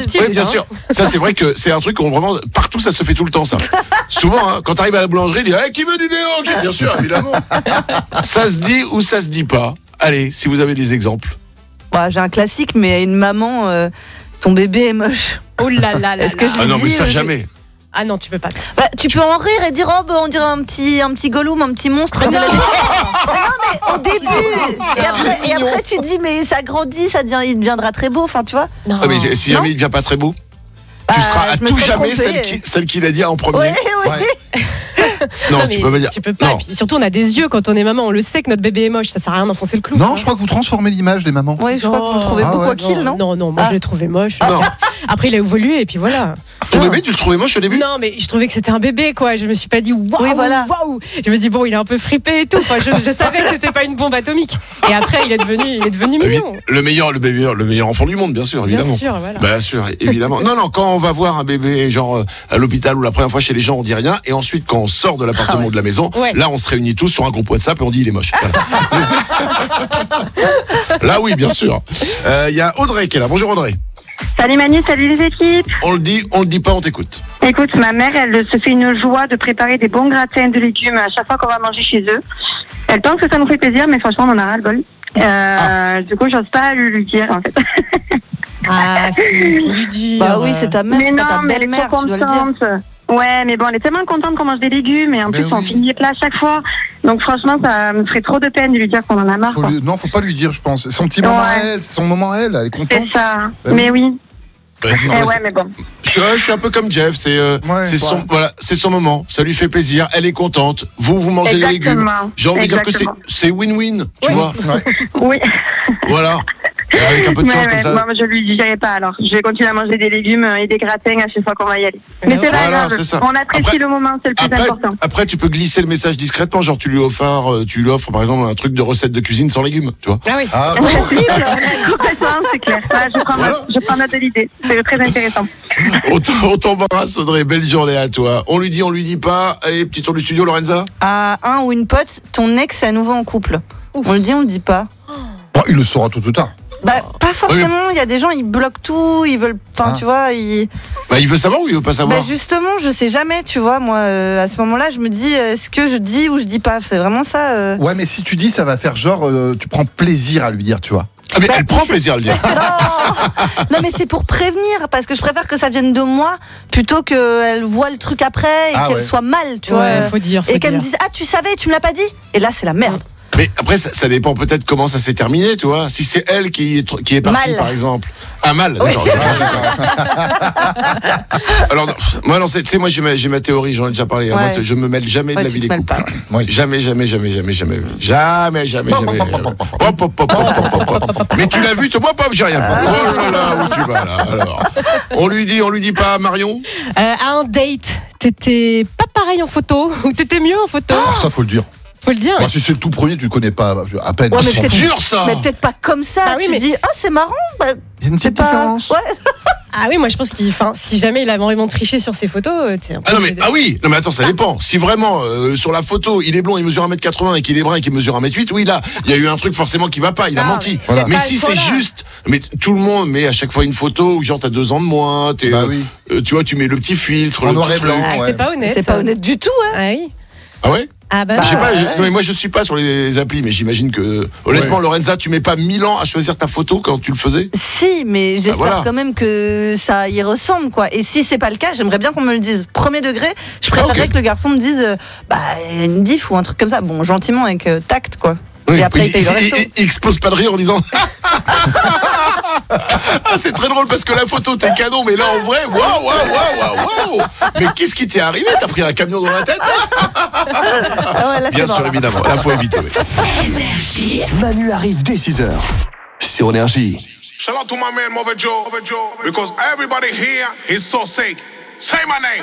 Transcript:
subtil. Oui, bien sûr. Ça, c'est vrai que c'est un truc qu'on vraiment partout, ça se fait tout le temps, ça. Souvent, hein, quand t'arrives à la boulangerie, il dit qui veut du néo? Bien sûr, évidemment. Ça se dit ou ça se dit pas? Allez, si vous avez des exemples. Bah, j'ai un classique, mais à une maman, ton bébé est moche. Oh là là là. Est-ce que je Ah non, lui mais dis, ça jamais. Ah non, tu peux pas ça. Bah, tu peux en rire et dire on dirait un petit Gollum, un petit monstre. Mais non. Mais au début. Et après tu te dis mais ça grandit, il deviendra très beau. Enfin tu vois. Non. Ah, mais si jamais il devient pas très beau, tu seras à je me tout serais jamais trompée. celle qui l'a dit en premier. Oui. Non, mais tu peux pas dire. Tu peux pas. Non. Et puis surtout, on a des yeux quand on est maman. On le sait que notre bébé est moche. Ça sert à rien d'enfoncer le clou. Non, je crois que vous transformez l'image des mamans. Oui, je crois que vous le trouvez Ah beau ouais. quoi qu'il, non. Non, moi je l'ai trouvé moche. Non. Après, il a évolué et puis voilà. Ton bébé, tu le trouvais moche au début? Non, mais je trouvais que c'était un bébé, quoi. Je me suis pas dit waouh, Oui, voilà. waouh. Je me dis bon, il est un peu fripé et tout. Enfin, je savais que c'était pas une bombe atomique. Et après, il est devenu mignon. Le meilleur enfant du monde, bien sûr, évidemment. Bien sûr, voilà. Bien sûr, évidemment. Non, quand on va voir un bébé, genre à l'hôpital ou la première fois chez les gens, on dit rien. Et ensuite, quand on sort de l'appartement ou de la maison, Ouais. là, on se réunit tous sur un groupe WhatsApp et on dit il est moche. Voilà. Là, oui, bien sûr. Il y a Audrey qui est là. Bonjour Audrey. Salut Manu, salut les équipes. On le dit pas, on t'écoute. Écoute, ma mère, elle se fait une joie de préparer des bons gratins de légumes à chaque fois qu'on va manger chez eux. Elle pense que ça nous fait plaisir, mais franchement, on en a ras le bol. Du coup, j'ose pas lui dire, en fait. Ah, si, faut lui dire. Bah oui, c'est ta mère, Mais c'est pas non, ta mais elle est belle-mère, trop tu dois le dire. contente. Ouais, mais bon, elle est tellement contente qu'on mange des légumes, et en Mais plus, on oui. finit les plats à chaque fois. Donc franchement, ça me ferait trop de peine de lui dire qu'on en a marre. Quoi. Non, faut pas lui dire, je pense. C'est son petit moment à Ouais. elle, c'est son moment à elle est C'est contente. ça. Bah Mais oui. Ouais, c'est- Eh ouais, mais bon. je suis un peu comme Jeff, c'est son moment, ça lui fait plaisir, elle est contente, vous mangez les légumes. Exactement. J'ai envie de dire que Exactement. c'est win-win, tu vois. Ouais. Oui. Voilà. Et avec un peu de chance comme ça. Moi, je lui dirai pas alors. Je vais continuer à manger des légumes et des gratins à chaque fois qu'on va y aller. Mais c'est pas Voilà, grave. c'est ça. On apprécie Après- le moment, c'est le plus important. Après, tu peux glisser le message discrètement, genre tu lui offres par exemple un truc de recette de cuisine sans légumes, tu vois. Ah oui. Ah, Complètement, c'est clair. Là, je prends note de l'idée. C'est très intéressant. On t'embrasse Audrey, belle journée à toi. On lui dit pas. Allez, petit tour du studio Lorenza. À un ou une pote, ton ex est à nouveau en couple. On le dit, on le dit pas. bon, il le saura tôt ou tard. Bah, pas forcément, il y a des gens, ils bloquent tout, ils veulent. Enfin, Ah. tu vois, Bah, il veut savoir ou il veut pas savoir? Bah, justement, je sais jamais, tu vois. Moi, à ce moment-là, je me dis, est-ce que je dis ou je dis pas? C'est vraiment ça. Ouais, mais si tu dis, ça va faire genre, tu prends plaisir à lui dire, tu vois. Ah, mais Bah, elle prend plaisir à le dire. Non, mais c'est pour prévenir, parce que je préfère que ça vienne de moi plutôt qu'elle voit le truc après et Ah qu'elle ouais. soit mal, tu Ouais, vois. faut dire. Et qu'elle me dise, ah, tu savais, tu me l'as pas dit? Et là, c'est la merde. Mais après, ça dépend peut-être comment ça s'est terminé, tu vois. Si c'est elle qui est partie, Mal. par exemple. Ah, mal, d'accord. Alors, non, moi, non, tu sais, moi, j'ai ma théorie, j'en ai déjà parlé. Hein. Ouais. Moi, je me mêle jamais de Ouais, la tu vie te des mêles couples. pas. Oui. Jamais. Hop, hop, hop, hop, hop, hop. Mais tu l'as vu, toi, pop, j'ai rien fait. Oh là là, où tu vas, là, alors. On lui dit pas, Marion? À un date, t'étais pas pareil en photo ou t'étais mieux en photo? Ça, faut le dire. Faut le dire. Moi, si c'est le tout premier, tu le connais pas à peine. Ouais, mais C'est peut-être- dur, ça! Mais peut-être pas comme ça. Ah oui, tu mais- dis, ah, c'est marrant. Bah, Il y a une c'est petite pas. différence. Ouais. Ah oui, moi je pense si jamais il a vraiment triché sur ses photos, tu sais, Ah non mais oui, non mais attends, ça dépend. Si vraiment sur la photo, il est blond, il mesure 1m80 et qu'il est brun et qu'il mesure 1m8, oui là, il y a eu un truc forcément qui va pas, il a Ah, menti. Voilà. Mais Pas si à ce c'est point-là. juste, mais tout le monde met à chaque fois une photo où genre t'as 2 ans de moins, t'es, Bah oui. tu vois, tu mets le petit filtre, En le noir petit et blanc. truc. Ah, Ouais. c'est pas honnête. C'est pas ça. honnête du tout, hein. Ah oui. Ah ouais? Ah bah. Je sais pas, ouais. non mais moi je suis pas sur les applis, mais j'imagine que honnêtement Ouais. Lorenza, tu mets pas 1000 ans à choisir ta photo quand tu le faisais? Si, mais j'espère voilà. quand même que ça y ressemble, quoi. Et si c'est pas le cas, j'aimerais bien qu'on me le dise. Premier degré, je préférerais ok. que le garçon me dise, une diff ou un truc comme ça. Bon, gentiment, avec tact, quoi. Oui, Et après, il paye le resto. il explose pas de rire en disant ah, c'est très drôle parce que la photo t'es canon, mais là en vrai, waouh. Mais qu'est-ce qui t'est arrivé? T'as pris un camion dans la tête? Ah ouais, là, Bien c'est sûr, mort, là. évidemment. Là, faut éviter. Oui. Manu arrive dès 6h sur Énergie. Shout out to my man Mother Joe, because everybody here is so sick. Say my name.